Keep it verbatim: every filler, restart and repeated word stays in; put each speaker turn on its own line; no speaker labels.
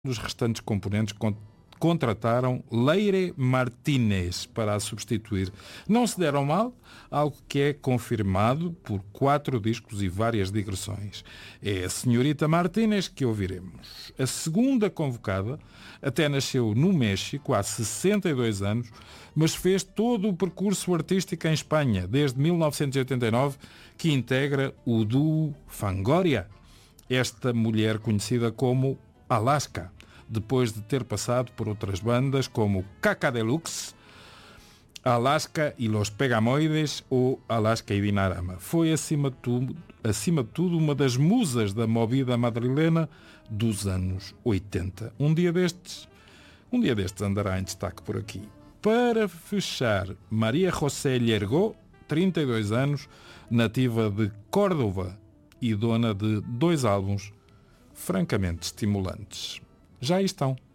Dos restantes componentes con- contrataram Leire Martínez para a substituir. Não se deram mal, algo que é confirmado por quatro discos e várias digressões. É a senhorita Martínez que ouviremos. A segunda convocada até nasceu no México há sessenta e dois anos, mas fez todo o percurso artístico em Espanha, desde mil novecentos e oitenta e nove, que integra o duo Fangoria. Esta mulher conhecida como Alaska, depois de ter passado por outras bandas como Caca Deluxe, Alaska e Los Pegamoides ou Alaska e Dinarama. Foi, acima de tudo, acima de tudo, uma das musas da movida madrilena dos anos oitenta. Um dia destes, um dia destes andará em destaque por aqui. Para fechar, Maria José Llergó, trinta e dois anos, nativa de Córdoba e dona de dois álbuns francamente estimulantes. Já aí estão.